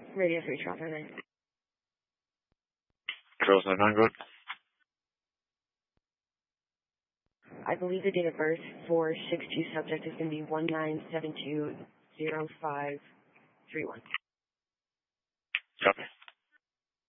Radio 3, Charles 99. Charles 99, go ahead. I believe the date of birth for 6-2 subject is going to be 19720531. Copy.